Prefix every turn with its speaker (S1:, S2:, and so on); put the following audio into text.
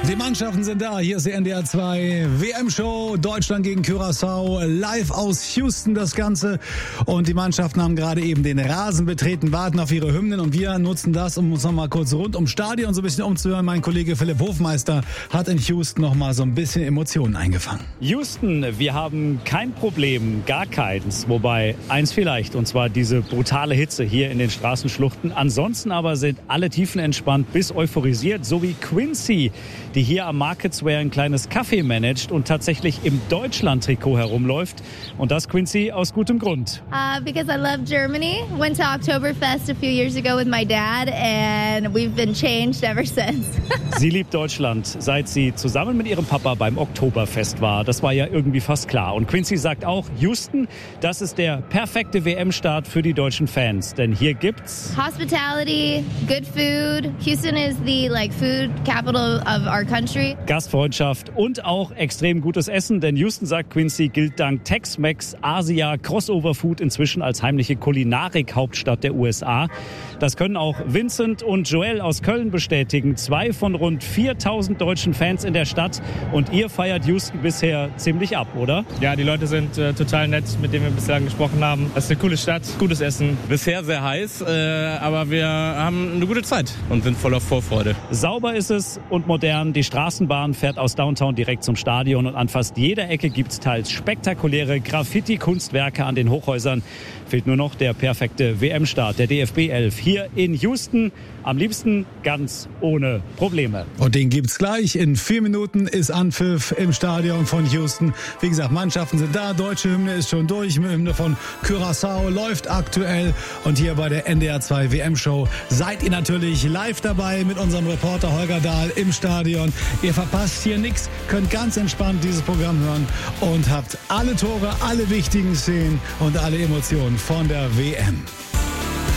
S1: Die Mannschaften sind da. Hier ist die NDR 2 WM-Show. Deutschland gegen Curaçao. Live aus Houston das Ganze. Und die Mannschaften haben gerade eben den Rasen betreten, warten auf ihre Hymnen. Und wir nutzen das, um uns noch mal kurz rund ums Stadion so ein bisschen umzuhören. Mein Kollege Philipp Hofmeister hat in Houston noch mal so ein bisschen Emotionen eingefangen.
S2: Houston, wir haben kein Problem, gar keins. Wobei eins vielleicht, und zwar diese brutale Hitze hier in den Straßenschluchten. Ansonsten aber sind alle tiefenentspannt bis euphorisiert, so wie Quincy, die hier am Market Square ein kleines Café managt und tatsächlich im Deutschland-Trikot herumläuft. Und das, Quincy, aus gutem Grund.
S3: Because I love Germany. Went to Oktoberfest a few years ago with my dad and we've been changed ever since.
S2: Sie liebt Deutschland, seit sie zusammen mit ihrem Papa beim Oktoberfest war. Das war ja irgendwie fast klar. Und Quincy sagt auch, Houston, das ist der perfekte WM-Start für die deutschen Fans. Denn hier gibt's
S3: Hospitality, good food. Houston is the food capital of our country.
S2: Gastfreundschaft und auch extrem gutes Essen, denn Houston, sagt Quincy, gilt dank Tex-Mex, Asia, Crossover Food inzwischen als heimliche Kulinarik-Hauptstadt der USA. Das können auch Vincent und Joel aus Köln bestätigen. 2 von rund 4000 deutschen Fans in der Stadt. Und ihr feiert Houston bisher ziemlich ab, oder?
S4: Ja, die Leute sind total nett, mit denen wir bislang gesprochen haben. Es ist eine coole Stadt, gutes Essen.
S5: Bisher sehr heiß, aber wir haben eine gute Zeit und sind voller Vorfreude.
S2: Sauber ist es und modern. Die Straßenbahn fährt aus Downtown direkt zum Stadion. Und an fast jeder Ecke gibt es teils spektakuläre Graffiti-Kunstwerke an den Hochhäusern. Fehlt nur noch der perfekte WM-Start, der DFB 11. Hier in Houston, am liebsten ganz ohne Probleme.
S1: Und den gibt's gleich. In 4 Minuten ist Anpfiff im Stadion von Houston. Wie gesagt, Mannschaften sind da. Deutsche Hymne ist schon durch. Hymne von Curaçao läuft aktuell. Und hier bei der NDR 2 WM-Show seid ihr natürlich live dabei mit unserem Reporter Holger Dahl im Stadion. Ihr verpasst hier nichts, könnt ganz entspannt dieses Programm hören und habt alle Tore, alle wichtigen Szenen und alle Emotionen von der WM.